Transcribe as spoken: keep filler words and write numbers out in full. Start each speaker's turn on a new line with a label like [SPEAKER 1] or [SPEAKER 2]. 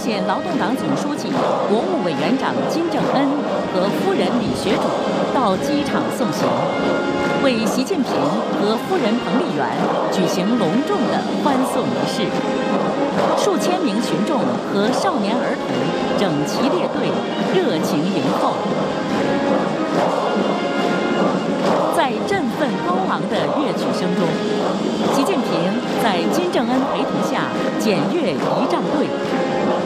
[SPEAKER 1] 县劳动党总书记、国务委员长金正恩和夫人李学主到机场送行，为习近平和夫人彭丽媛举行隆重的欢送仪式。数千名群众和少年儿童整齐列队，热情迎候。在振奋高昂的乐曲声中，习近平在金正恩陪同下检阅仪仗队。